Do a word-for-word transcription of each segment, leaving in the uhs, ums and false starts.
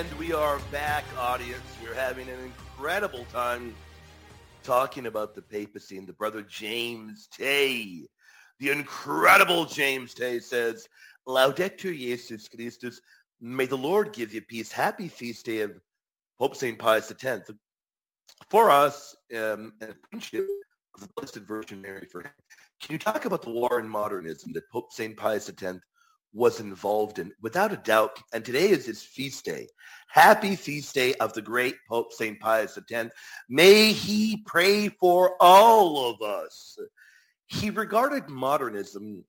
And we are back, audience. We're having an incredible time talking about the papacy, and the brother James Tay, the incredible James Tay, says, Laudetur Jesus Christus, may the Lord give you peace. Happy feast day of Pope Saint Pius X. For us, um, and friendship of the Blessed Virgin Mary, for him. Can you talk about the war in modernism that Pope Saint Pius X was involved in? Without a doubt, and today is his feast day. Happy feast day of the great Pope Saint Pius X. May he pray for all of us. He regarded modernism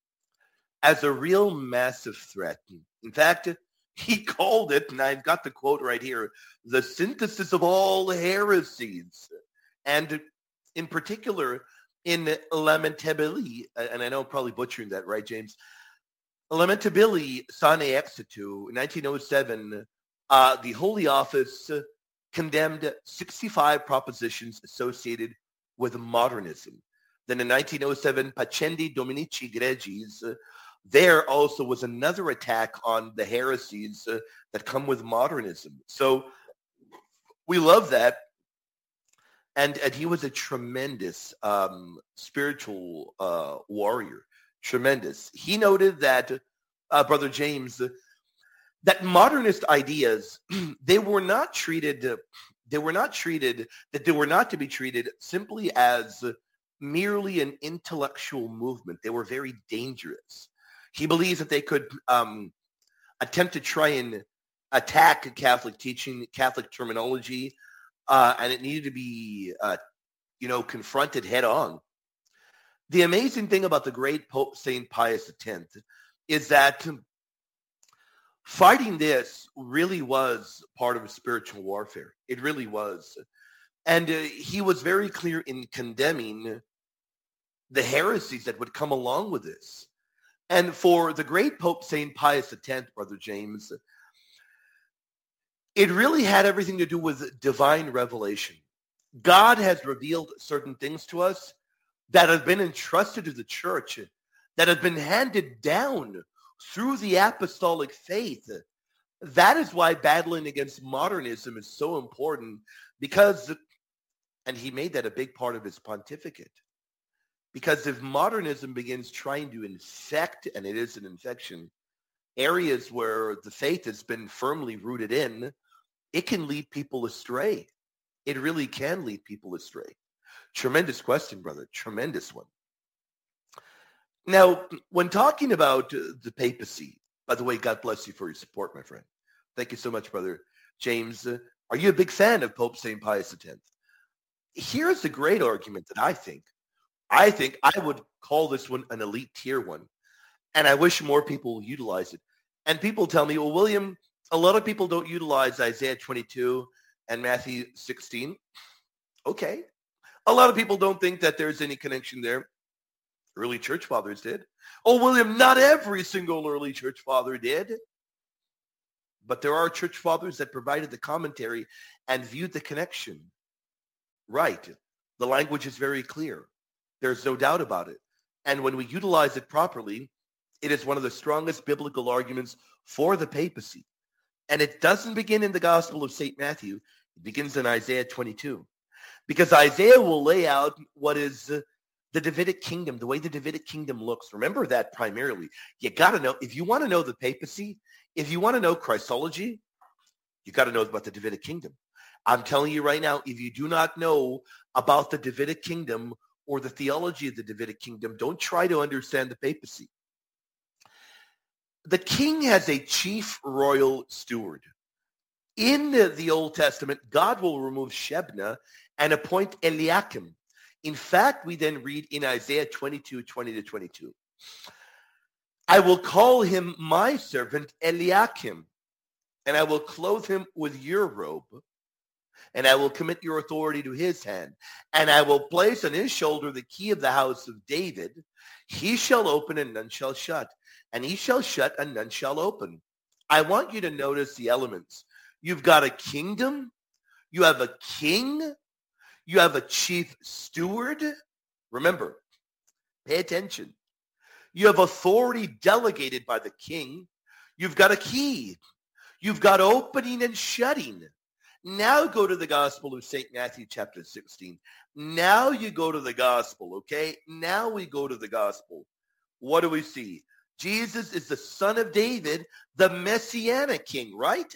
as a real massive threat. In fact, he called it, and I've got the quote right here, the synthesis of all heresies. And in particular, in Lamentabili, and I know I'm probably butchering that, right, James? Lamentabili Sane Exitu, in nineteen oh seven, uh, the Holy Office condemned sixty-five propositions associated with modernism. Then in nineteen oh seven, Pacendi Dominici Gregis, uh, there also was another attack on the heresies uh, that come with modernism. So we love that. And, and he was a tremendous um, spiritual uh, warrior. Tremendous. He noted that, uh, Brother James, uh, that modernist ideas, they were not treated, uh, they were not treated, that they were not to be treated simply as uh, merely an intellectual movement. They were very dangerous. He believes that they could um, attempt to try and attack Catholic teaching, Catholic terminology, uh, and it needed to be, uh, you know, confronted head on. The amazing thing about the great Pope Saint Pius X is that fighting this really was part of a spiritual warfare. It really was. And uh, he was very clear in condemning the heresies that would come along with this. And for the great Pope Saint Pius X, Brother James, it really had everything to do with divine revelation. God has revealed certain things to us that have been entrusted to the church, that have been handed down through the apostolic faith. That is why battling against modernism is so important, because, and he made that a big part of his pontificate, because if modernism begins trying to infect, and it is an infection, areas where the faith has been firmly rooted in, it can lead people astray. It really can lead people astray. Tremendous question, brother. Tremendous one. Now, when talking about uh, the papacy, by the way, God bless you for your support, my friend. Thank you so much, Brother James. Uh, are you a big fan of Pope Saint Pius X? Here's a great argument that I think. I think I would call this one an elite tier one, and I wish more people utilize it. And people tell me, well, William, a lot of people don't utilize Isaiah twenty-two and Matthew sixteen. Okay. A lot of people don't think that there's any connection there. Early church fathers did. Oh, William, not every single early church father did. But there are church fathers that provided the commentary and viewed the connection. Right. The language is very clear. There's no doubt about it. And when we utilize it properly, it is one of the strongest biblical arguments for the papacy. And it doesn't begin in the Gospel of Saint Matthew. It begins in Isaiah twenty-two. Because Isaiah will lay out what is uh, the Davidic kingdom, the way the Davidic kingdom looks. Remember that primarily. You got to know, if you want to know the papacy, if you want to know Christology, you got to know about the Davidic kingdom. I'm telling you right now, if you do not know about the Davidic kingdom or the theology of the Davidic kingdom, don't try to understand the papacy. The king has a chief royal steward. In the, the Old Testament, God will remove Shebna and appoint Eliakim. In fact, we then read in Isaiah twenty-two, twenty to twenty-two, I will call him my servant Eliakim, and I will clothe him with your robe, and I will commit your authority to his hand, and I will place on his shoulder the key of the house of David. He shall open and none shall shut, and he shall shut and none shall open. I want you to notice the elements. You've got a kingdom, you have a king, you have a chief steward. Remember, pay attention. You have authority delegated by the king. You've got a key. You've got opening and shutting. Now go to the Gospel of Saint Matthew chapter sixteen. Now you go to the Gospel, okay? Now we go to the Gospel. What do we see? Jesus is the son of David, the Messianic king, right?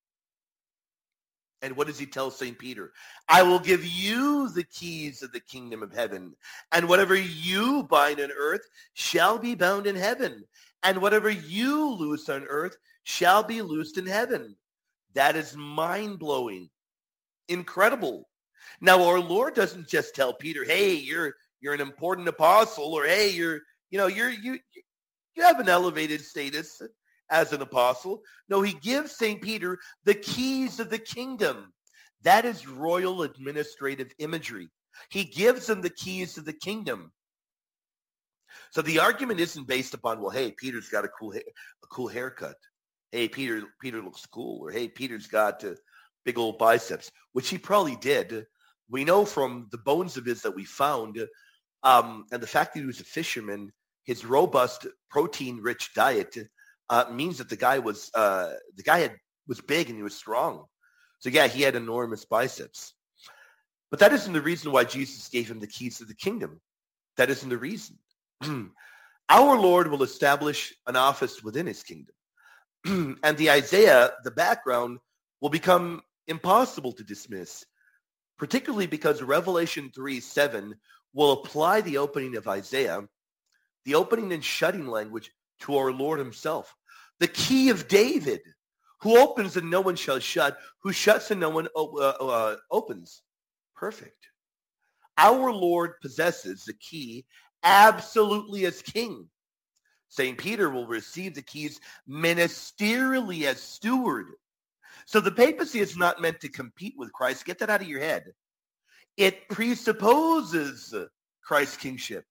And what does he tell Saint Peter? I will give you the keys of the kingdom of heaven. And whatever you bind on earth shall be bound in heaven. And whatever you loose on earth shall be loosed in heaven. That is mind-blowing. Incredible. Now, our Lord doesn't just tell Peter, hey, you're you're an important apostle, or hey, you're, you know, you're you you have an elevated status as an apostle. No, he gives Saint Peter the keys of the kingdom. That is royal administrative imagery. He gives him the keys of the kingdom. So the argument isn't based upon, well, hey, Peter's got a cool ha- a cool haircut. Hey, Peter Peter looks cool. Or hey, Peter's got uh, big old biceps, which he probably did. We know from the bones of his that we found, um, and the fact that he was a fisherman, his robust, protein-rich diet uh, means that the guy was uh, the guy had was big and he was strong. So yeah, he had enormous biceps. But that isn't the reason why Jesus gave him the keys to the kingdom. That isn't the reason. Our Lord will establish an office within his kingdom. And the Isaiah, the background, will become impossible to dismiss, particularly because Revelation three seven will apply the opening of Isaiah, the opening and shutting language, to our Lord himself. The key of David, who opens and no one shall shut, who shuts and no one uh, uh, opens. Perfect. Our Lord possesses the key absolutely as king. Saint Peter will receive the keys ministerially as steward. So the papacy is not meant to compete with Christ. Get that out of your head. It presupposes Christ's kingship.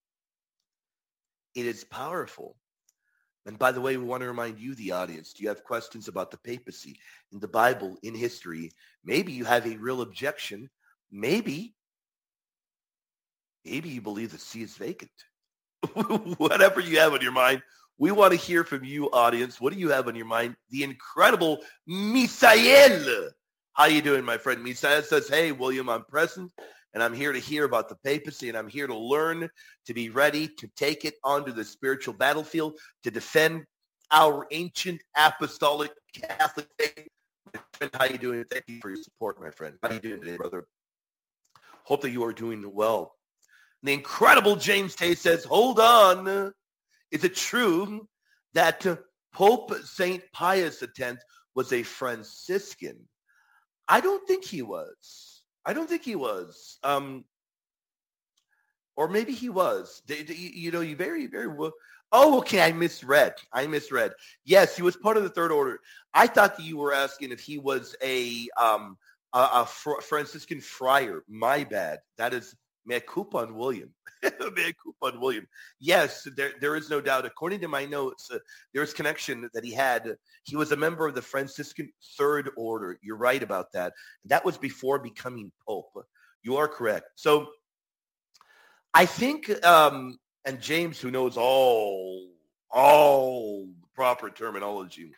It is powerful. And by the way, we want to remind you, the audience, do you have questions about the papacy in the Bible, in history? Maybe you have a real objection. Maybe, maybe you believe the see is vacant. Whatever you have on your mind, we want to hear from you, audience. What do you have on your mind? The incredible Misael. How you doing, my friend? Misael says, hey, William, I'm present, and I'm here to hear about the papacy, and I'm here to learn, to be ready to take it onto the spiritual battlefield, to defend our ancient apostolic Catholic faith. How you doing? Thank you for your support, my friend. How you doing today, brother? Hope that you are doing well. The incredible James Tay says, hold on. Is it true that Pope Saint Pius X was a Franciscan? I don't think he was. I don't think he was. Um, or maybe he was. You know, you very, very well. Oh, okay. I misread. I misread. Yes, he was part of the Third Order. I thought that you were asking if he was a um a, a Fr- Franciscan friar. My bad. That is mea culpa on William. Mea culpa on William. Yes, there there is no doubt. According to my notes, uh, there is connection that he had. He was a member of the Franciscan Third Order. You're right about that. That was before becoming Pope. You are correct. So I think, um, and James, who knows all all the proper terminology,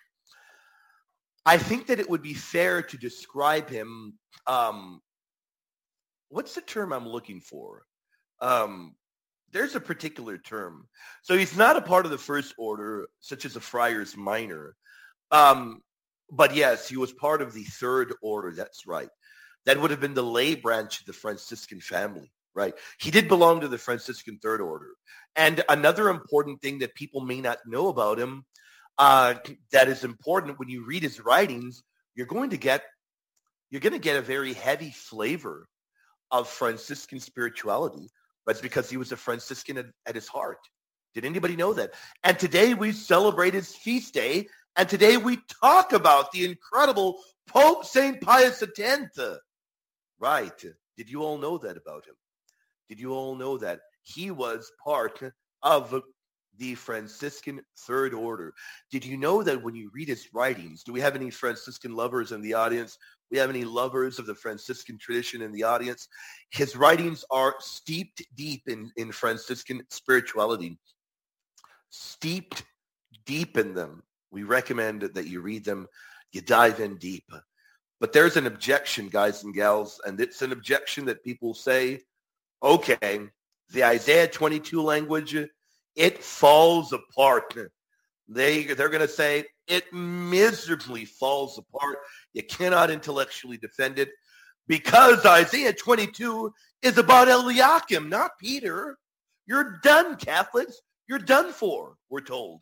I think that it would be fair to describe him. Um, what's the term I'm looking for? Um, there's a particular term. So he's not a part of the First Order, such as a Friars Minor. Um, but yes, he was part of the Third Order. That's right. That would have been the lay branch of the Franciscan family, right? He did belong to the Franciscan Third Order. And another important thing that people may not know about him, uh, that is important when you read his writings, you're going to get, you're going to get a very heavy flavor of Franciscan spirituality. That's because he was a Franciscan at, at his heart. Did anybody know that? And today we celebrate his feast day, and today we talk about the incredible Pope Saint Pius X. Right. Did you all know that about him? Did you all know that he was part of the Franciscan Third Order? Did you know that when you read his writings, do we have any Franciscan lovers in the audience? We have any lovers of the Franciscan tradition in the audience? His writings are steeped deep in, in Franciscan spirituality. Steeped deep in them. We recommend that you read them. you dive in deep. But there's an objection, guys and gals, and it's an objection that people say, okay, the Isaiah twenty-two language, it falls apart. They, they're going to say it miserably falls apart. You cannot intellectually defend it because Isaiah twenty-two is about Eliakim, not Peter. You're done, Catholics. You're done for, we're told.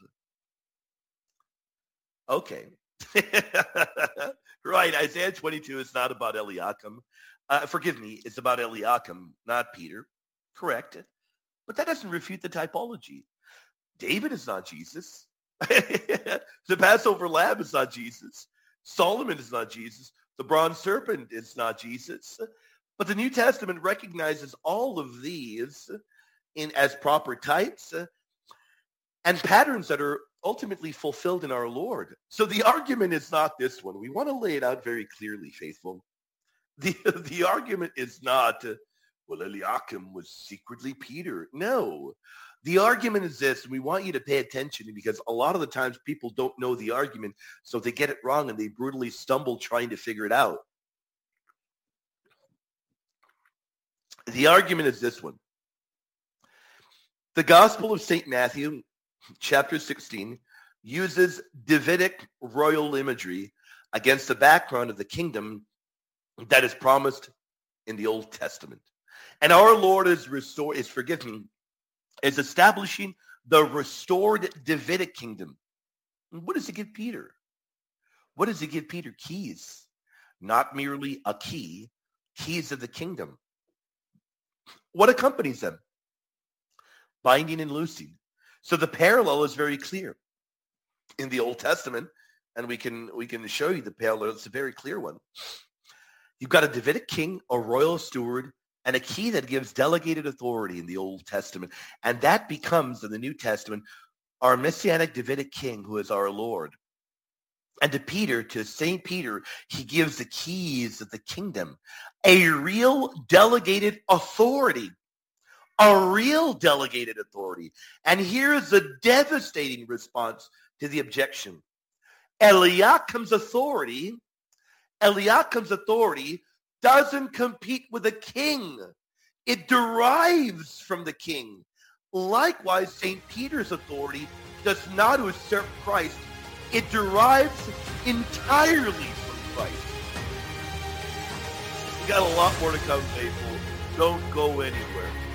Okay. Right, Isaiah twenty-two is not about Eliakim. Uh, forgive me, it's about Eliakim, not Peter. Correct. But that doesn't refute the typology. David is not Jesus. The Passover lamb is not Jesus. Solomon is not Jesus. The bronze serpent is not Jesus. But the New Testament recognizes all of these in as proper types uh, and patterns that are ultimately fulfilled in our Lord. So the argument is not this one. We want to lay it out very clearly, faithful. The, the argument is not, uh, well, Eliakim was secretly Peter. No. The argument is this, and we want you to pay attention because a lot of the times people don't know the argument, so they get it wrong and they brutally stumble trying to figure it out. The argument is this one. The Gospel of Saint Matthew, chapter sixteen, uses Davidic royal imagery against the background of the kingdom that is promised in the Old Testament. And our Lord is restore is forgiven, is establishing the restored Davidic kingdom. What does he give Peter? What does he give Peter? Keys. Not merely a key, keys of the kingdom. What accompanies them? Binding and loosing. So the parallel is very clear in the Old Testament, and we can we can show you the parallel. It's a very clear one. You've got a Davidic king, a royal steward, and a key that gives delegated authority in the Old Testament. And that becomes, in the New Testament, our Messianic Davidic king, who is our Lord. And to Peter, to Saint Peter, he gives the keys of the kingdom, a real delegated authority, a real delegated authority. And here's the devastating response to the objection. Eliakim's authority, Eliakim's authority doesn't compete with the king. It derives from the king. Likewise, Saint Peter's authority does not usurp Christ. It derives entirely from Christ. We got a lot more to come, faithful. Don't go anywhere.